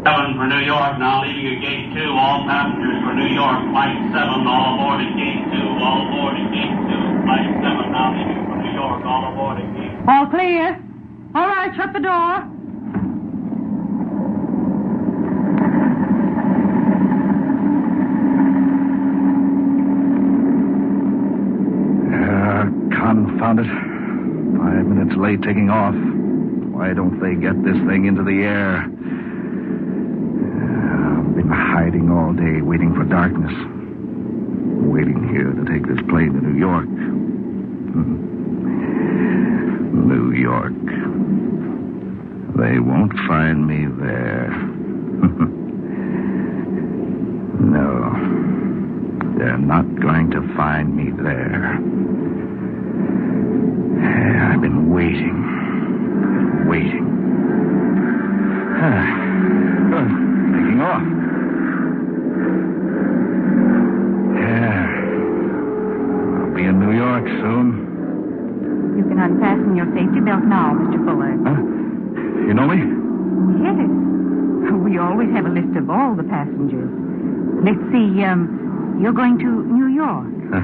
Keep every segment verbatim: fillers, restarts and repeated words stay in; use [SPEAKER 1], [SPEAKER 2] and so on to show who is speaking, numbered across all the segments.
[SPEAKER 1] seven for New York, now leaving at gate two. All passengers for New York, flight seven, all aboard at gate two. All aboard at gate two. Flight seven, now leaving for New York, all aboard at gate two.
[SPEAKER 2] All clear. All right, shut the door.
[SPEAKER 3] Confound it. Five minutes late taking off. Why don't they get this thing into the air? I've been hiding all day, waiting for darkness. Waiting here to take this plane to New York. New York. They won't find me there. No. They're not going to find me there. I've been waiting. Waiting. Ah, oh, taking off. Yeah. I'll be in New York soon.
[SPEAKER 2] You can unfasten your safety belt now, Mister Fuller.
[SPEAKER 3] Huh? You know me?
[SPEAKER 2] Yes. We always have a list of all the passengers. Let's see, um, you're going to New York.
[SPEAKER 3] Uh,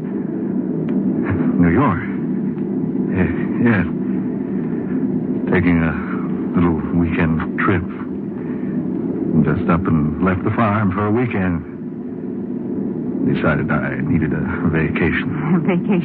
[SPEAKER 3] New York? Yes. Yes. Taking a little weekend trip. Just up and left the farm for a weekend. Decided I needed a vacation.
[SPEAKER 2] Vacation?